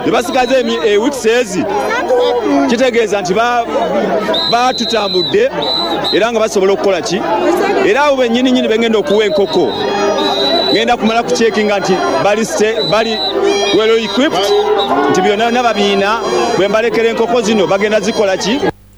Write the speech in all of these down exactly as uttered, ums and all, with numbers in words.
basigaze e weeks ezi kitegeeza nti ba batutambudde era nga basobola okukola ki era abo bennyini nyini bengenda okuwa enkoko ngenda kumala kucekinga nti bali bali well equipped nti byonna nababiina bwe mbalekera enkoko zino bagenda zikola ki.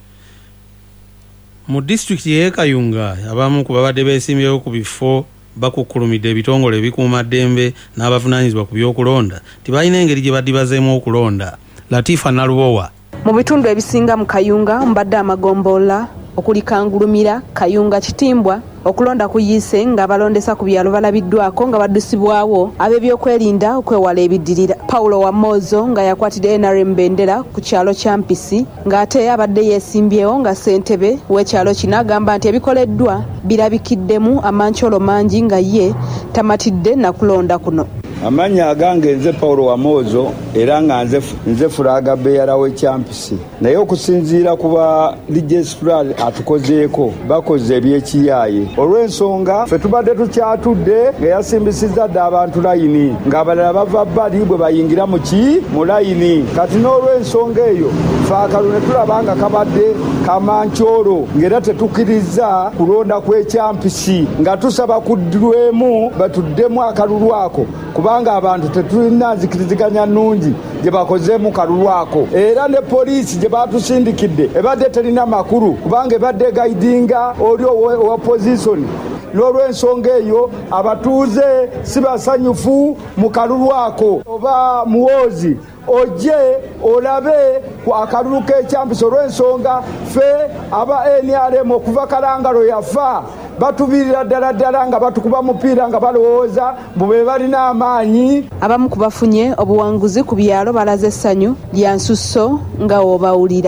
Mu district ye Kayunga abamu ku babadde beesimbyewo ku bifo bakukulumidde ebitongole ebikuuma ddembe n'abavunaanyizibwa ku by'okulonda tibalina engeri gye badibazeemu okulonda. Latifa Nalubowa. Mu bitundu ebisinga mu Kayunga mbadde amagombolola okuli Kangulumira, Kayunga, Kitimbwa okulonda kuyiise nga balondesa ku byalo balabiddwako nga baddusibwawo ab'ebyokwerinda okwewala ebiddirira. Paulo Wamozo nga yakwatidde N R M Bendera ku kyalo kya Mpisi ng'ate abadde yeesimbyewo nga ssentebe w'ekyalo kino agamba nti ebikoleddwa birabikiddemu amancholo mangi nga ye tamatidde na kulonda kuno. Amanya agange nze Paulo Wamozo era nga nze nze furaga beyara w'ekyampisi naye okusinziira kuba registrar atukozeeko bakoze ebyekiyaaye olw'ensonga ffe tubadde tukyatudde nga yasimbisizza dda abantu layini ng'abalala bava bbali bwe bayingira mu ki mu layini kati n'olw'ensonga eyo ffe akalu ne tulaba nga kabadde kamancholo ng'era tetukkiriza kulonda kw'ekyampisi nga tusaba kuddwemu batuddemu akalulu ako kubanga abantu tetulina nzikiriziganya nnungi gye bakozeemu kalulu ako era ne poliisi gye batusindikidde ebadde terina makulu kubanga ebadde gaidinga oli owa opposition n'olw'ensonga eyo abatuuze si basanyufu mu kalulu ako oba muwoozi ojje olabe ku akalulu k'ekyampisi olw'ensonga ffe aba N R M okuva Kalangalo yafa batubirira ddala ddala nga batukuba mupiira nga balowooza bwe balina amaanyi. Abamu ku bafunye obuwanguzi ku byalo balaze essanyu lya nsusso nga w'obawulira.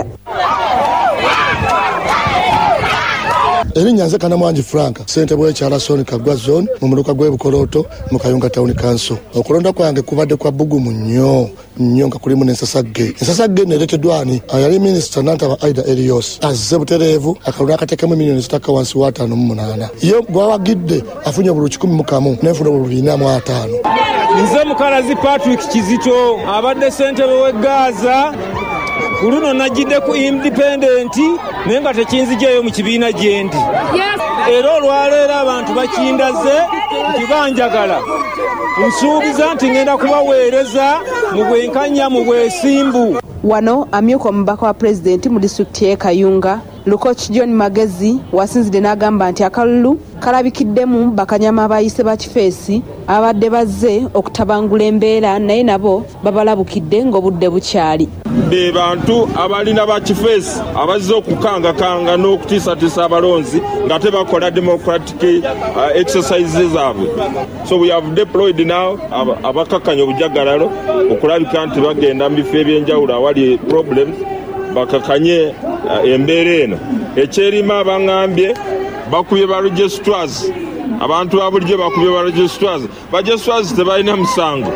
Erinnya nze Kanamwangi Frank ssentebe w'ekyalo Soni Kagwa Zone mu muluka gw'e Bukoloto mu Kayunga Town Council. Okulonda kwange kubadde kwa bbugumu nnyo nnyo nga kulimu n'ensasagge. Ensasagge neereeteddwa ani yali minisita Nantaba Aida Elios azze butereevu akalulu akateekemu miliyoni zitakka wansi wa ataano mu munaana ye gwawagidde afunye obululu kikumi mu kamu n'enfuna obululu bina mu ataano. Nze Mukalazi Patrick Kizito abadde ssentebe w'e Gaza ku luno najjidde ku independent naye nga tekinzijayo mu kibiina gye ndi era olwaleero abantu bakindaze nti banjagala nsuubiza nti ngenda kubaweereza mu bwenkanya mu bwesimbu. Wano amyuka omubaka wa pulezidenti mu disitulikiti y'e Kayunga Lukoch John Magezi wasinzidde n'agamba nti akalulu kalabikiddemu bakanyama abayise ba kifeesi abadde bazze okutabangula embeera naye nabo babalabukidde ng'obudde bukyali. Be bantu abalina ba kifeesi abazze okukangakanga n'okutiisatiisa abalonzi nga tebakola democratic uh, exercises zaabwe. So we have deployed now abakakanya obujagalalo okulabika nti bagenda mu bifo ebyenjawulo awali problems bakakanye uh, embeera eno. Ekyerima baŋŋambye bakubye ba registrars abantu babulijjo bakubye ba registrars ba registrars tebalina musango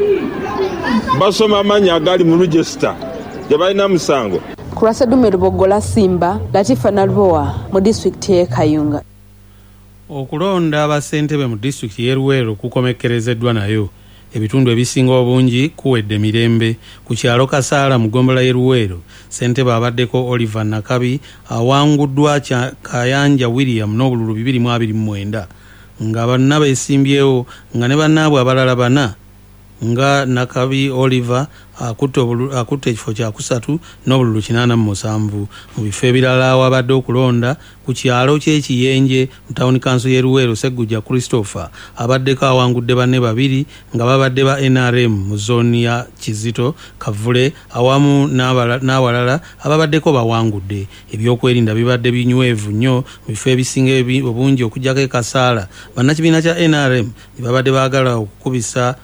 basoma amanya agali mu register tebalina musango. Kurasa Dume Lubogola Simba Latifa Nalubowa mu disitulikiti y'e Kayunga. Okulonda abasentebe mu disitulikiti y'e Luweero kukomekkerezeddwa nayo ebitundu ebisinga obungi kuwedde mirembe. Ku kyalo Kasaala mu ggombolola y'e Luweero ssentebe abaddeko Oliver Nakabi awanguddwa Kayanja William n'obululu bibiri mu abiri mu mwenda nga bonna beesimbyewo nga ne bannaabwe abalala bana nga Nakabi Oliver akutte ekifo kya kusatu n'obululu kinaana mu musanvu. Mu bifo ebirala awabadde okulonda ku kyalo ky'Ekiyenje mu Town Council y'e Luweero Sseggujja Christopher abaddeko awangudde banne babiri nga babadde ba N R M mu zooni ya Kizito Kavule awamu n'awalala ababaddeko bawangudde. Ebyokwerinda bibadde binywevu nnyo mu bifo ebisinga obungi okuggyako e Kasaala. Bannakibiina kya N R M babadde baagala okukubisa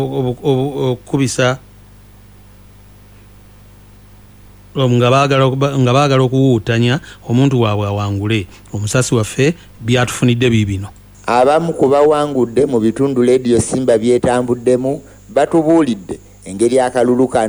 okubisa nga baagala okuwuutanya omuntu waabwe awangule. Omusasi waffe byatufunidde biibino. Abamu ku bawangudde mu bitundu leediyo Simba byetambuddemu batubuulidde engeri akalulu kano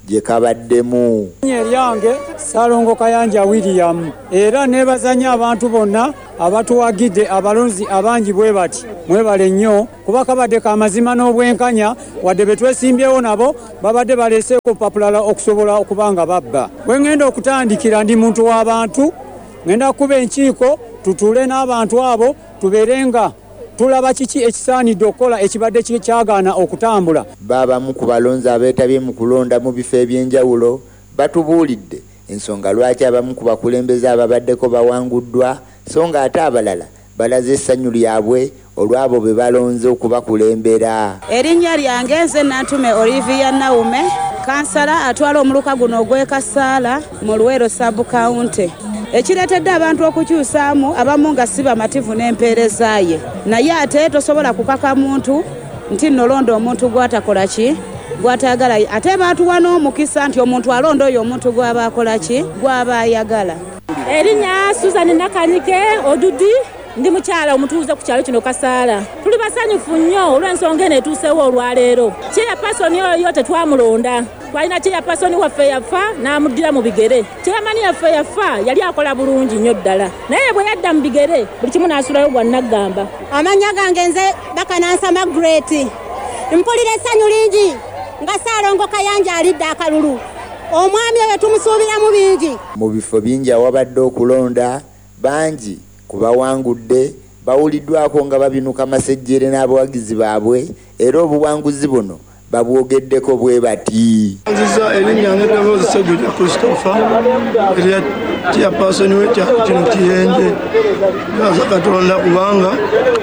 gye kabaddemu. Eryange Salongo Kayanja William era nebazanya abantu bonna abatuwagidde abalonzi abangi bwe bati mwebale nnyo kuba kabadde ka mazima n'obwenkanya wadde betwesimbyewo nabo babadde baleseeko papulala okusobola okubanga babba. Bwe ngenda okutandikira ndi muntu w'abantu ngenda kuba enkiiko tutule n'abantu abo tuberenga tulaba kiki ekisaanidde okukola ekibadde kyagaana okutambula. Baabamu ku balonzi abeetabye mu kulonda mu bifo eby'enjawulo batubuulidde ensonga lwaki abamu ku bakulembeze ababaddeko bawanguddwa so nga ate abalala balaze essanyu lyabwe olw'abo be balonze okubakulembera. Erinnya lyange nze Nantume Olivia Naume, kansala atwala omuluka guno ogw'Ekasaala mu Luweero Sub County. Ekireetedde abantu okukyusaamu abamu nga si bamativu n'empeereza ye, naye ate tosobola kukaka muntu nti nolonda omuntu gw'atakola ki gw'atayagala, ate baatuwa n'omukisa nti omuntu alonda oyo omuntu gw'aba akola ki gw'aba ayagala. Erinnya Susan Nakanyike Odudi, ndi mukyala omutuuze ku kyalo kino Kasaala. Tuli basanyufu nnyo olw'ensonga eno etuusewo olwaleero. Chairperson oyo tetwamulonda, twalina chairperson waffe yafa n'amuddira mu bigere. Chairman yaffe yafa yali akola bulungi nnyo ddala, naye bwe yadda mu bigere buli kimu n'asulayo gwannaggamba. Amanya gange nze Bakanansa Margaret, mpulira essanyu lingi nga Salongo Kayanja alidde akalulu. Omwami oyo tumusuubira mu bingi. Mu bifo bingi awabadde okulonda bangi ku bawangudde bawuliddwako nga babinuka masejjere n'abawagizi baabwe era obuwanguzi buno babwogeddeko bwe bati. Nziza erinnya Ndaboozi Sseguja Christopher era chairperson w'ekyalo kino Kiyenje. Naaza Katonda kubanga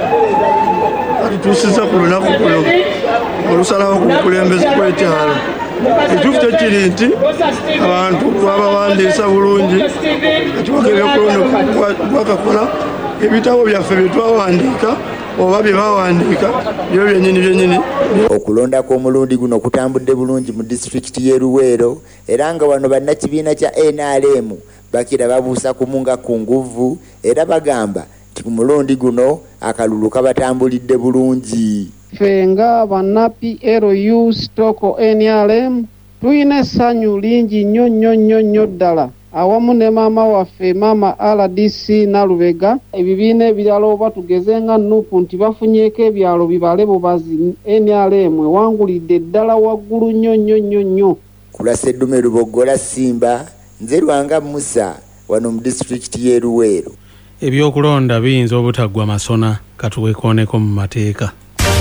atutuusiza ku lunaku kuno olusalawo ku bukulembeze kw'ekyalo. Ekituufu kyo kiri nti abantu twabawandiisa bulungi ekiwaga ebyokulonda gwakakola ebitabo byaffe bye twawandiika oba bye bawandiika byo byennyini byennyini. Okulonda kw'omulundi guno kutambudde bulungi mu disitulikiti y'e Luweero era nga wano bannakibiina kya N R M bakira babuusa kumu nga ku nguvu era bagamba nti ku mulundi guno akalulu kabatambulidde bulungi. Ffe nga banna P L U stoko N R M tuyina essanyu lingi nnyo nnyo nnyo nnyo ddala awamu ne maama waffe maama R D C Nalubega. Ebibiina ebirala oba tugeze nga Nuupu nti bafunyeeko ebyalo bibale bubazi, N R M ewangulidde ddala waggulu nnyo nnyo nnyo nnyo. Kula Sseddume Lubogola Simba, nze Lwanga Musa wano mu disitulikiti y'e Luweero. Ebyokulonda biyinza obutaggwa masona katuwekooneko mu mateeka.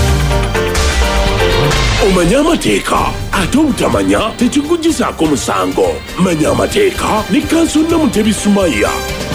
Omanya amateeka ate obutamanya tekikuggyisaako musango. Manya amateeka ne Kanso Namutebi Sumaya.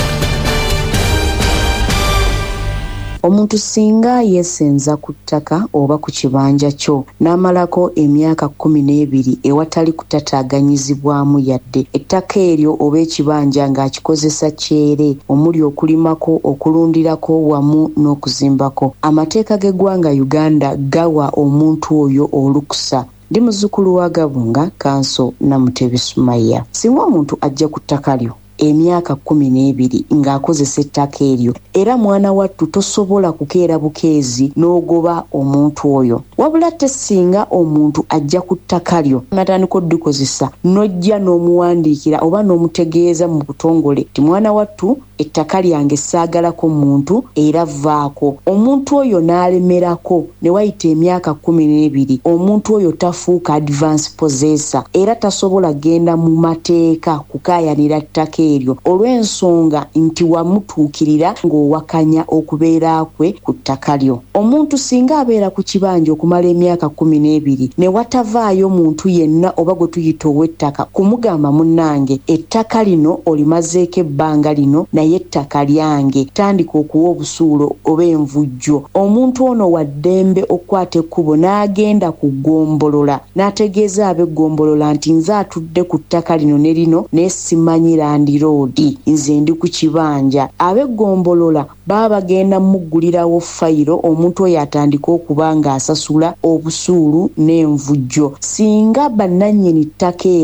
Omuntu singa yesenza ku ttaka oba ku kibanja kyo n'amalako emyaka kkumi n'ebiri ewatali kutataaganyizibwamu yadde ettaka eryo oba ekibanja ng'akikozesa kyere omuli okulimako, okulundirako wamu n'okuzimbako, amateeka g'eggwanga Uganda gawa omuntu oyo olukusa. Ndi muzzukulu wa Gabunga, Kanso Namutebi Sumaya. Singa omuntu ajja ku ttaka lyo emyaka kkumi n'ebiri ng'akozesa ettaka eryo era mwana wattu tosobola kukeera bukeezi n'ogoba omuntu oyo, wabula ate singa omuntu ajja ku ttaka lyo n'atandika oddukozesa n'ojja n'omuwandiikira oba n'omutegeeza mu butongole ti mwana wattu ettaka lyange saagalako muntu era vaako, omuntu oyo n'alemerako ne wayita emyaka kkumi n'ebiri, omuntu oyo tafuuka advance possessor era tasobola genda mu mateeka kukaayanira ttaka eryo olw'ensonga nti wamutuukirira ng'owakanya okubeera kwe ku ttaka lyo. Omuntu singa abeera ku kibanja okumala emyaka kkumi n'ebiri ne watavaayo muntu yenna oba gwe tuyita ow'ettaka kumugamba munnange ettaka lino olimazeeko ebbanga lino naye ettaka lyange, tandika okuwa obusuulo oba envujjo, omuntu ono wa ddembe okukwata ekkubo n'agenda ku ggombolola n'ategeeza ab'eggombolola nti nze atudde ku ttaka lino ne lino naye simanyi Land Road, nze ndi ku kibanja. Ab'eggombolola baba bagenda muggulirawo fayiro, omuntu oyo atandika okuba ng'asasula obusuulu n'envujjo. Singa bannannyini ttaka eryo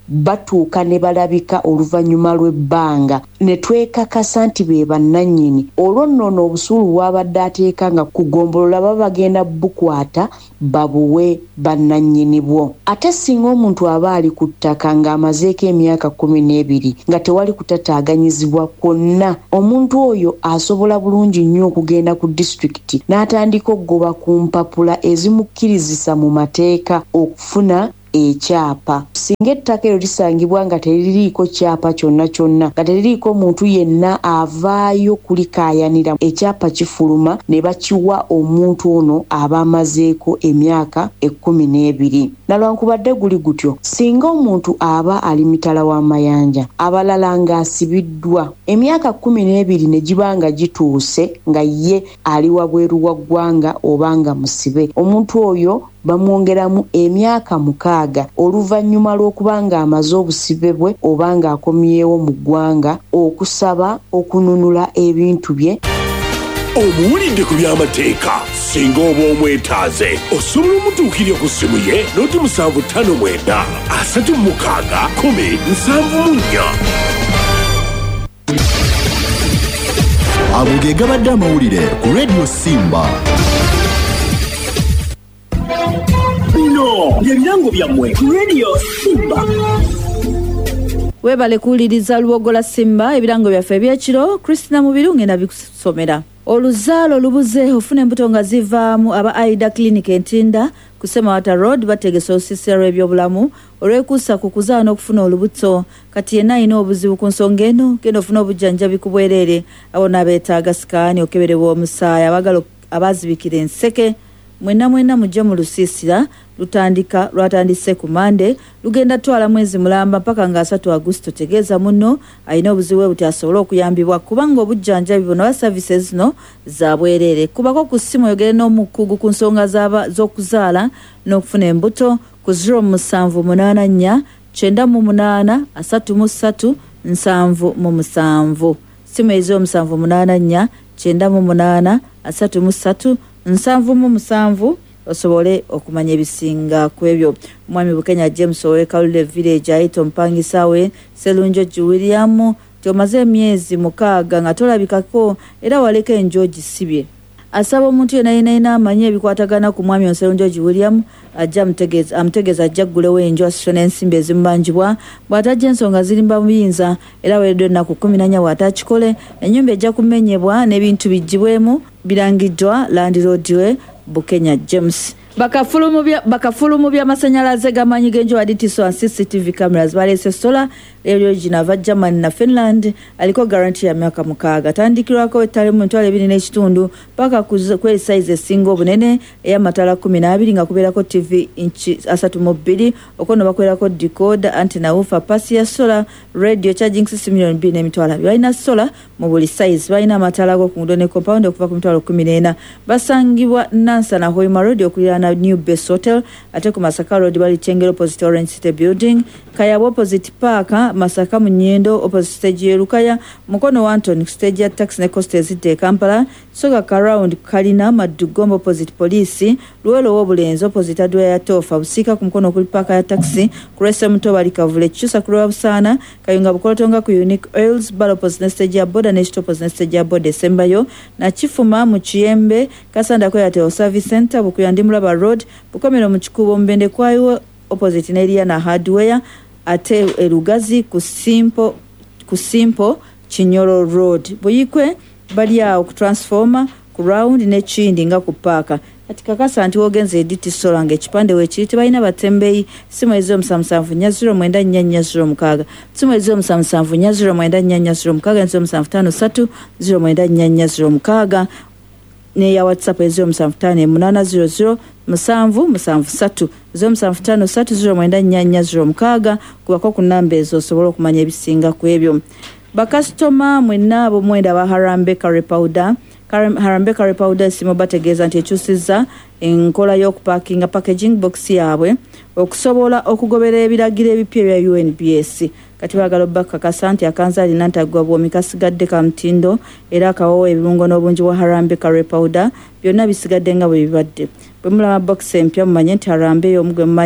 batuuka ne balabika oluvannyuma lw'ebbanga ne twekakasa nti be bannannyini olwo nno n'obusuulu bw'abadde ateeka nga kugombolola baba bagenda bukwata babuwe bannannyini bwo. Ate singa omuntu aba ali ku ttaka ng'amazeeko emyaka kkumi n'ebiri nga tewali kutataaganyizibwa kwonna, omuntu oyo asobola bulungi nnyo okugenda ku disitulikiti n'atandika okugoba ku mpapula ezimukkirizisa mu mateeka okufuna ekyapa. Singa ettaka eryo lisangibwa nga teririiko kyapa kyonna kyonna, nga teririiko muntu yenna avaayo kulikaayanira, ekyapa kifuluma ne bakiwa omuntu ono aba amazeeko emyaka ekkumi n'ebiri. Nalwankubadde guli gutyo, singa omuntu aba ali mitala w'amayanja, abalala ng'asibiddwa, emyaka kkumi n'ebiri ne giba nga gituuse nga ye ali wabweru wa ggwanga oba nga musibe, omuntu oyo bamwongeramu emyaka mukaaga oluvannyuma lw'okuba ng'amaze obusibe bwe oba ng'akomyewo mu ggwanga okusaba okununula ebintu bye. Omuwulidde ku by'amateeka singa oba omwetaaze osobola omutuukirya ku ssimu ye noti musanvu ttaano mwenda asatu mukaaga kumi nsanvu mu nnya. Ago ge gabadde amawulire ku Radio Simba. No, ebirango byammwe ku Radio Simba. Webale kuwuliriza Luwogola Simba, ebirango byaffe ebyekiro. Christina Mubirunge nabikusomera. Oluzaalo lubuze ofuna embuto nga zivaamu aba Aida Clinic Entinda ku Semawata Road bategesa olusiisira lw'ebyobulamu olwekuusa ku kuzaala n'okufuna olubuto. Kati yenna alina obuzibu ku nsonga eno genda ofuna obujjanjabi ku bwereere abo n'abeetaaga sikaani okeberebwa omusaayi abagala abaazibikira enseke. Mwena mwena mujje mu lusiisira lutandika lwatandise ku Mande lugenda twala mwezi mulamba mpaka nga asatu August. Tegeeza muno alina obuzibu buti asobola okuyambibwa kubanga obujjanjabi buno services no za bwereere. Kubako ku ssimu yogere n'omukugu ku nsonga z'okuzaala n'okufuna embuto ku zero musanvu munaana nnya kyenda mu munaana asatu mu ssatu nsanvu mu musanvu. Ssimu ezo musanvu munaana nnya kyenda mu munaana asatu mu ssatu nsanvu mu musanvu osobole okumanya ebisinga ku ebyo. Mwami Bukenya James owe Kalule Village ayito mpangisa we Selunjo William tomaze emyezi mukaaga nga tolabikako era waleka enjoji sibye. Asaba omuntu yena yena ina amanye ebikwatagana ku mwami Selunjo William ajja amutegeeza amutegeeza ajja ggulewo enjo asona ensimbi ezimbanjibwa bw'atajja ensonga zirimba muyinza era weredde ennaku kkumi na nnya bw'atakikole ennyumba ejja kumenyebwa n'ebintu bijjibwemu birangiddwa Land Road we Bukenya James. Bakafulumu bya bakafulumu bya masanyalaze gamanyi genjo aditiso and C C T V cameras balese sola ebyo jinava Germany na Finland aliko guarantee ya miaka mukaaga tandikirwako etale mu ntwale ebiri n'ekitundu paka ku size esinga obunene eya matala kumi na abiri nga kubeerako T V inchi asatu mu bbiri okono bakolerako decoder antenna woofer pasi ya sola radio charging system million bbiri n'emitwalo balina sola mu buli size balina amatala go ku Mudone compound okuva ku mitwalo kumi n'ena basangibwa Nansa na Hoima Road okulirana New Base Hotel ate ku Masaka Road bali Chengero opposite Orange City Building Kayabo opposite Park Masaka Munyendo opposite stage Yerukaya mukono wa Anton stage ya taxi ne coasters de Kampala soga around Kalina Madugombo opposite Police Luwelo Wobulenzo opposite Adwa ya Tofa Busika ku mukono kuli park ya taxi kuresa mto bali Kavule Chusa kuliwa busana Kayunga Bukolotonga ku Unique Oils bali opposite stage ya Boda ne opposite stage ya Boda December yo na Chifuma mu Chiyembe Kasanda ko ya Teo Service Center Bukuyandimula Road Bukomero mu Kikubo Mbende kwayo opposite Nelia na Hardware ate erugazi ku Simple ku Simple Chinyoro Road Buyikwe bali ya ku transformer ku round ne chindi nga ku paka katika kasa anti ogenze editi solange ekipande wekiriti balina batembeyi simu ezo musanvu nnya zero mwenda nnya nnya zero mukaaga simu ezo musanvu nnya zero mwenda nnya nnya zero mukaaga ezo musanvu ttaano ssatu zero mwenda nnya nnya zero mukaaga ne ya WhatsApp ezo musanvu ttaano munaana zero zero musanvu musanvu ssatu ezo musanvu ttaano ssatu zero mwenda nnya nnya zero mukaaga kubako ku namba ezo osobola okumanya ebisinga ku ebyo. Bakasitoma mwenna abo mwenda ba Harambe Curry Powder Harambe Curry Powder simo bategeeza nti ekyusizza enkola y'okupakinga packaging box yaabwe okusobola okugobera ebiragiro ebipya ebya U N B S kati bagalo bakakasa nti akanzaali nantagwa bwomi kasigadde ka mutindo era akawowa ebirungo n'obungi wa Harambe Curry Powder byonna bisigadde nga bwe bibadde bwe mulaba box empya mumanye nti Harambe y'omugwe mumanyi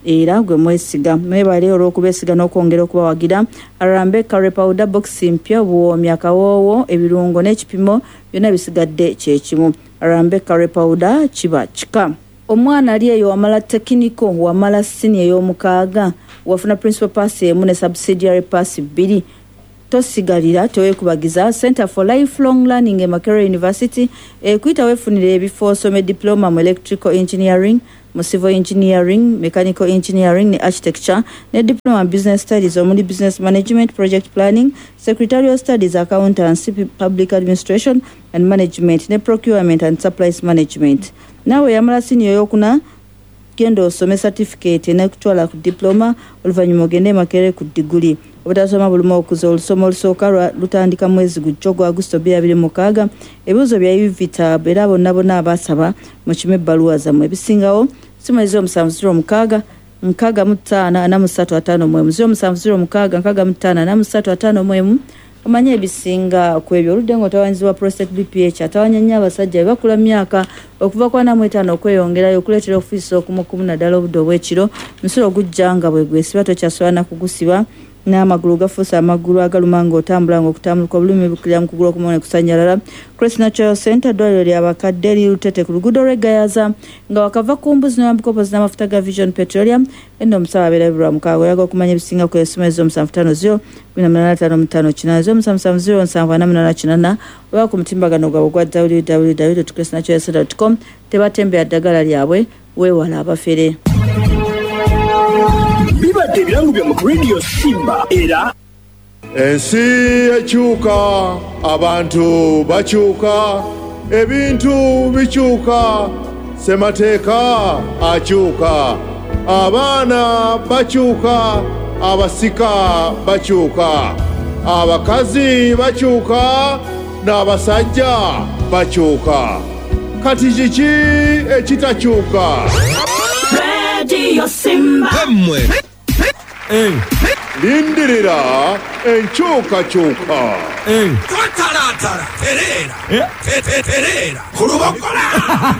era gwe mwesiga. Mwebale olw'okubesiga n'okwongera okubawagira. Arambe curry powder box mpya buwoomya akawoowo ebirungo n'ekipimo byonna bisigadde kyekimu. Arambe curry powder kiba kika. Omwana ali eyo wamala tekiniko wamala senior ey'omukaaga wafuna principal pass emu ne subsidiary pass bbiri. Tosigalira teweekubagiza Center for Lifelong Learning e Makerere University ekwita weefunire ebifo osome diploma mu electrical engineering, mu civil engineering, mechanical engineering ne architecture ne diploma business studies omuli business management, project planning, secretarial studies, accountancy, public administration and management ne procurement and supplies management. Nawe yamala senior yokuna genda osome certificate ne kutwala ku diploma oluvannyuma ogende Makerere ku diguli. Obutasoma buluma okuza olusoma olusooka lutandika mwezi gujjo gwa Agusto abiri mu mukaaga. Ebibuuzo bya U V T A B era bonna bonna abaasaba mu kime ebbaluwa zammwe ebisingawo si mwezi omusanvu ziro mukaaga nkaaga mu ttaano ana mu ssatu ataano mu emu ziro musanvu ziro mukaaga nkaaga mu ttaano ana mu ssatu ataano mu emu. Omanye ebisinga ku ebyo oludde ng'otawanyiziwa prostate B P H atawanya nnyo abasajja bakula myaka okuva ku ana mu etaano okweyongerayo okuleetera ofiisi okumukumu naddala obudde obw'ekiro omusolo ogujja nga bwe gwesiba tokyasobola na kugusiba n'amagulu gafuusa amagulu agaluma ng'otambula ng'okutambuluka obulumi bukirira mu kugulu okumu ne kusanyalala. Crest Natural Center ddwaliro ly'abakadde lirutete ku luguudo lw'Egayaza nga wakava ku mbuzi n'ambukopo z'amafuta ga Vision Petroleum eno omusawo abeera ebirwa mukaaga oyaga okumanya ebisinga ku esoma ez'omusanvu ttaano ziro bbiri na munaana ttaano mu ttaano kinaana ez'omusanvu musanvu ziro nsanvu ana munaana kinaana oba ku mutimbagano gwabwe gwa w w w dot crest natural center dot com tebatembera ddagala lyabwe weewala abafere. Bibadde ebirango bya mu Radio Simba era ensi ekyuka abantu bakyuka ebintu bikyuka semateeka akyuka abaana bakyuka abasika bakyuka abakazi bakyuka n'abasajja bakyuka kati kiki ekitakyuka? Radio Simba Eh. Lindirira enkyukakyuka. Eh. Twatalatala terera. Eh. Terera. Kurubokola.